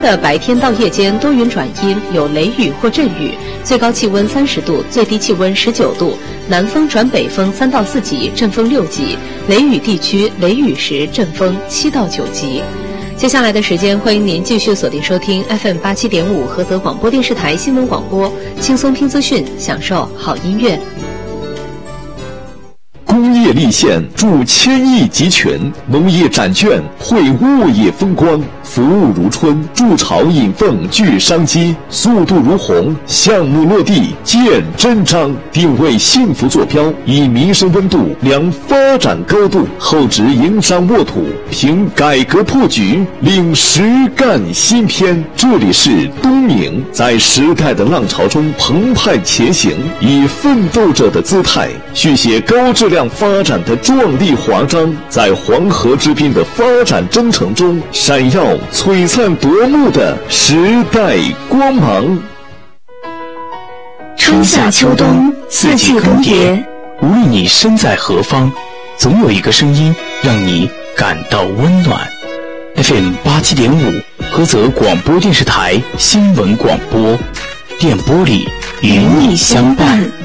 的白天到夜间多云转阴，有雷雨或阵雨，最高气温30度，最低气温19度，南风转北风3到4级，阵风6级，雷雨地区雷雨时阵风7到9级。接下来的时间，欢迎您继续锁定收听 FM 87.5菏泽广播电视台新闻广播，轻松听资讯，享受好音乐。 工业立县助千亿集群，农业展券绘物业风光，服务如春，筑巢引凤聚商机，速度如虹，项目落地见真章，定位幸福坐标，以民生温度量发展高度，厚植营商沃土，凭改革破局领实干新篇。这里是东宁，在时代的浪潮中澎湃前行，以奋斗者的姿态续写高质量发展的壮丽华章，在黄河之滨的发展征程中闪耀璀璨夺目的时代光芒。 春夏秋冬四季更迭， 无论你身在何方，总有一个声音让你感到温暖。FM 87.5菏泽广播电视台新闻广播，电波里与你相伴。